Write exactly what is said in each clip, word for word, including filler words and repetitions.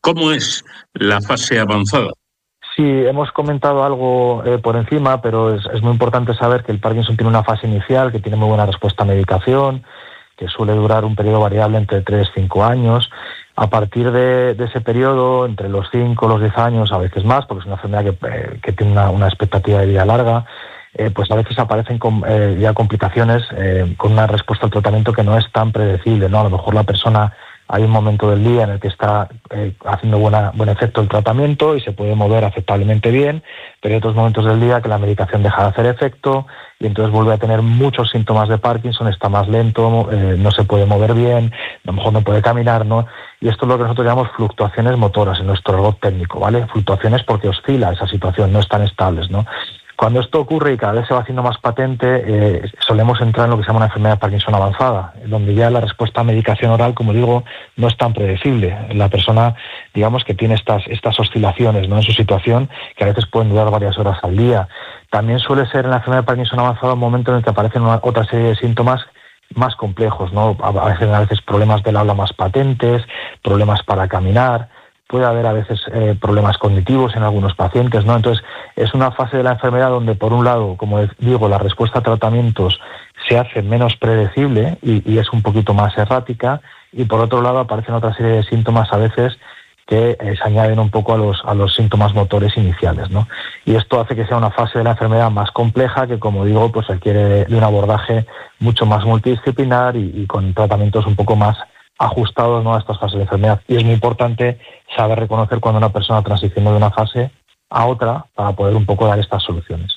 ¿Cómo es la fase avanzada? Sí, hemos comentado algo eh, por encima, pero es, es muy importante saber que el Parkinson tiene una fase inicial, que tiene muy buena respuesta a medicación, que suele durar un periodo variable entre tres y cinco años. A partir de, de ese periodo, entre los cinco y los diez años, a veces más, porque es una enfermedad que, eh, que tiene una, una expectativa de vida larga, eh, pues a veces aparecen con, eh, ya complicaciones eh, con una respuesta al tratamiento que no es tan predecible, ¿no? A lo mejor la persona, hay un momento del día en el que está eh, haciendo buena, buen efecto el tratamiento y se puede mover aceptablemente bien, pero hay otros momentos del día que la medicación deja de hacer efecto y entonces vuelve a tener muchos síntomas de Parkinson, está más lento, eh, no se puede mover bien, a lo mejor no puede caminar, ¿no? Y esto es lo que nosotros llamamos fluctuaciones motoras en nuestro argot técnico, ¿vale? Fluctuaciones porque oscila esa situación, no están estables, ¿no? Cuando esto ocurre y cada vez se va haciendo más patente, eh, solemos entrar en lo que se llama una enfermedad de Parkinson avanzada, donde ya la respuesta a medicación oral, como digo, no es tan predecible. La persona, digamos, que tiene estas, estas oscilaciones, ¿no?, en su situación, que a veces pueden durar varias horas al día. También suele ser en la enfermedad de Parkinson avanzada un momento en el que aparecen una, otra serie de síntomas más complejos, ¿no? A veces, a veces problemas del habla más patentes, problemas para caminar. Puede haber a veces eh, problemas cognitivos en algunos pacientes, ¿no? Entonces, es una fase de la enfermedad donde, por un lado, como digo, la respuesta a tratamientos se hace menos predecible y, y es un poquito más errática, y por otro lado aparecen otra serie de síntomas a veces que eh, se añaden un poco a los, a los síntomas motores iniciales, ¿no? Y esto hace que sea una fase de la enfermedad más compleja que, como digo, pues requiere de, de un abordaje mucho más multidisciplinar y, y con tratamientos un poco más ajustados, ¿no?, a estas fases de enfermedad. Y es muy importante saber reconocer cuando una persona transiciona de una fase a otra para poder un poco dar estas soluciones.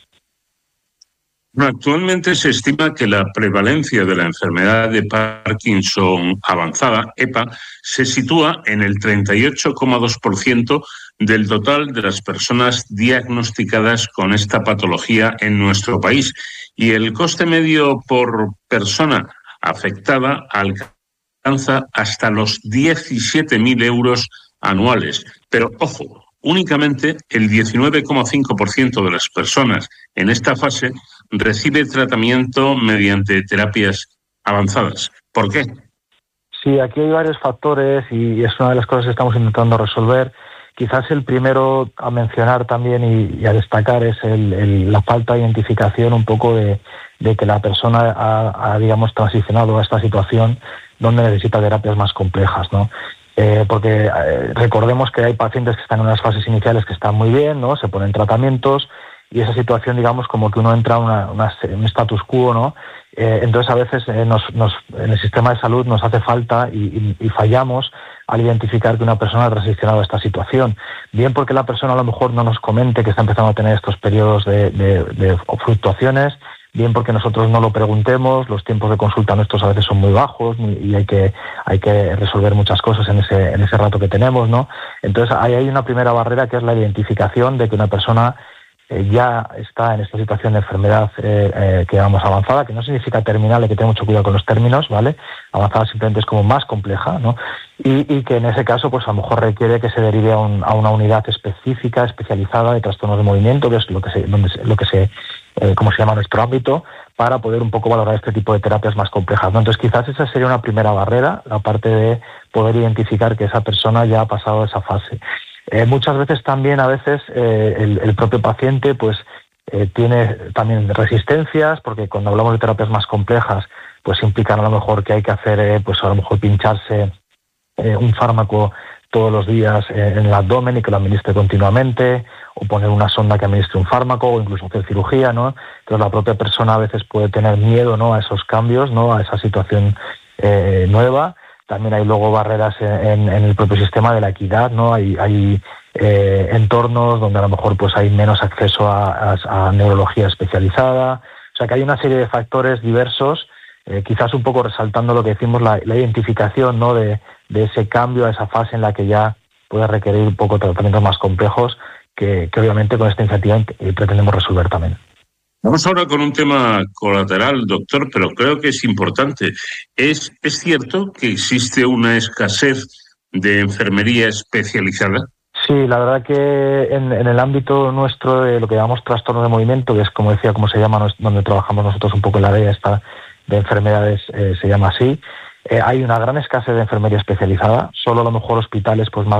Bueno, actualmente se estima que la prevalencia de la enfermedad de Parkinson avanzada, E P A, se sitúa en el treinta y ocho coma dos por ciento del total de las personas diagnosticadas con esta patología en nuestro país. Y el coste medio por persona afectada alcanza alcanza hasta los diecisiete mil euros anuales. Pero, ojo, únicamente el diecinueve coma cinco por ciento de las personas en esta fase recibe tratamiento mediante terapias avanzadas. ¿Por qué? Sí, aquí hay varios factores y es una de las cosas que estamos intentando resolver. Quizás el primero a mencionar también y, y a destacar es el, el, la falta de identificación un poco de, de que la persona ha, ha, digamos, transicionado a esta situación donde necesita terapias más complejas, ¿no? Eh, porque eh, recordemos que hay pacientes que están en unas fases iniciales que están muy bien, ¿no? Se ponen tratamientos y esa situación, digamos, como que uno entra a una, una, un status quo, ¿no? Eh, entonces a veces eh, nos, nos, en el sistema de salud nos hace falta y, y, y fallamos al identificar que una persona ha transicionado a esta situación. Bien porque la persona a lo mejor no nos comente que está empezando a tener estos periodos de, de, de fluctuaciones, bien porque nosotros no lo preguntemos, los tiempos de consulta nuestros a veces son muy bajos y hay que, hay que resolver muchas cosas en ese, en ese rato que tenemos, ¿no? Entonces ahí hay una primera barrera que es la identificación de que una persona eh, ya está en esta situación de enfermedad eh, eh, que llamamos avanzada, que no significa terminal, hay que tener mucho cuidado con los términos, ¿vale? Avanzada simplemente es como más compleja, ¿no? Y, y que en ese caso pues a lo mejor requiere que se derive a, un, a una unidad específica, especializada de trastornos de movimiento, que es lo que se, donde se, lo que se Eh, como se llama nuestro ámbito, para poder un poco valorar este tipo de terapias más complejas, ¿no? Entonces quizás esa sería una primera barrera, la parte de poder identificar que esa persona ya ha pasado esa fase. Eh, muchas veces también, a veces, eh, el, el propio paciente pues eh, tiene también resistencias, porque cuando hablamos de terapias más complejas, pues implican a lo mejor que hay que hacer, eh, pues a lo mejor pincharse eh, un fármaco todos los días en el abdomen y que lo administre continuamente, o poner una sonda que administre un fármaco, o incluso hacer cirugía, ¿no? Entonces la propia persona a veces puede tener miedo, ¿no?, a esos cambios, ¿no?, a esa situación eh, nueva. También hay luego barreras en, en el propio sistema de la equidad, ¿no? Hay, hay eh, entornos donde a lo mejor pues hay menos acceso a, a, a neurología especializada. O sea que hay una serie de factores diversos, eh, quizás un poco resaltando lo que decimos, la, la identificación, ¿no?, de de ese cambio a esa fase en la que ya puede requerir un poco tratamientos más complejos que, que obviamente con esta iniciativa pretendemos resolver también. Vamos ahora con un tema colateral, doctor, pero creo que es importante. ¿Es, es cierto que existe una escasez de enfermería especializada? Sí, la verdad que en, en el ámbito nuestro de lo que llamamos trastorno de movimiento, que es como decía, como se llama, donde trabajamos nosotros un poco en la área esta de enfermedades, eh, se llama así. Eh, hay una gran escasez de enfermería especializada, solo a lo mejor hospitales pues más